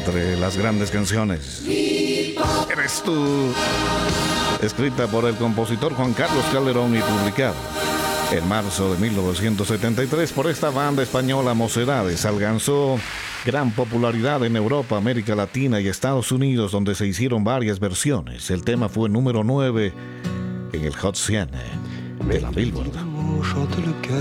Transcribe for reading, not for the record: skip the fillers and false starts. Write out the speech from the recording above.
entre las grandes canciones. Eres tú. Escrita por el compositor Juan Carlos Calderón y publicada en marzo de 1973 por esta banda española Mocedades, alcanzó gran popularidad en Europa, América Latina y Estados Unidos, donde se hicieron varias versiones. El tema fue número 9 en el Hot 100 de la Billboard.